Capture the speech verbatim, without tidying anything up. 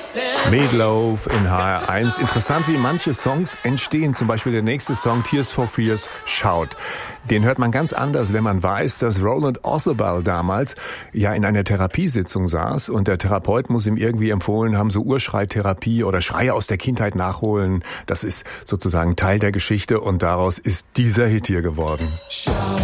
Meatloaf in H R eins. Interessant, wie manche Songs entstehen. Zum Beispiel der nächste Song, Tears for Fears, Shout. Den hört man ganz anders, wenn man weiß, dass Roland Orzabal damals ja in einer Therapiesitzung saß und der Therapeut muss ihm irgendwie empfohlen haben, so Urschreitherapie oder Schreie aus der Kindheit nachholen. Das ist sozusagen Teil der Geschichte und daraus ist dieser Hit hier geworden.